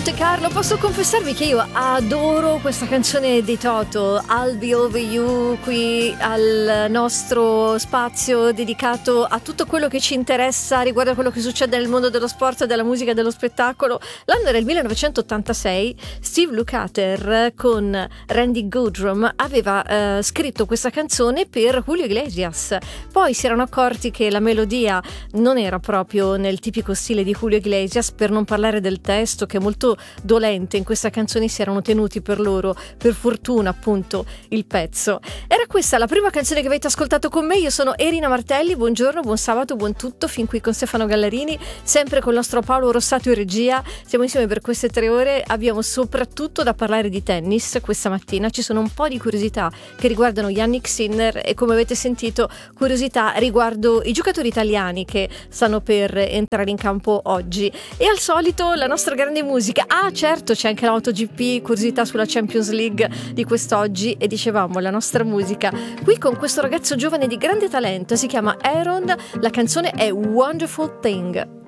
Monte Carlo. Posso confessarvi che io adoro questa canzone di Toto, I'll Be Over You, qui al nostro spazio dedicato a tutto quello che ci interessa riguardo a quello che succede nel mondo dello sport, della musica e dello spettacolo. L'anno era il 1986. Steve Lukather con Randy Goodrum aveva scritto questa canzone per Julio Iglesias. Poi si erano accorti che la melodia non era proprio nel tipico stile di Julio Iglesias, per non parlare del testo che è molto dolente. In questa canzone si erano tenuti per loro, per fortuna appunto, il pezzo. Era questa la prima canzone che avete ascoltato con me. Io sono Erina Martelli, buongiorno, buon sabato, buon tutto, fin qui con Stefano Gallarini, sempre con il nostro Paolo Rossato in regia. Siamo insieme per queste 3 ore, abbiamo soprattutto da parlare di tennis questa mattina. Ci sono un po' di curiosità che riguardano Jannik Sinner e, come avete sentito, curiosità riguardo i giocatori italiani che stanno per entrare in campo oggi. E al solito la nostra grande musica. Ah, certo, c'è anche la MotoGP, curiosità sulla Champions League di quest'oggi, e dicevamo la nostra musica qui con questo ragazzo giovane di grande talento, si chiama Aaron, la canzone è Wonderful Thing.